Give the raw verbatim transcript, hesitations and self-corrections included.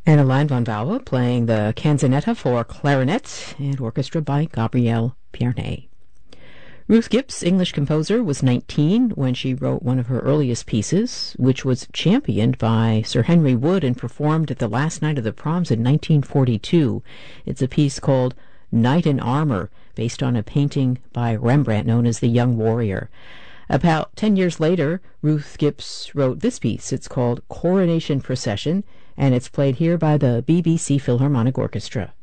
And Alain von Vauwe playing the canzonetta for clarinet and orchestra by Gabriel Pierné. Ruth Gibbs, English composer, was nineteen when she wrote one of her earliest pieces, which was championed by Sir Henry Wood and performed at the last night of the proms in nineteen forty-two. It's a piece called Knight in Armor, based on a painting by Rembrandt known as The Young Warrior. About ten years later, Ruth Gibbs wrote this piece. It's called Coronation Procession, and it's played here by the B B C Philharmonic Orchestra.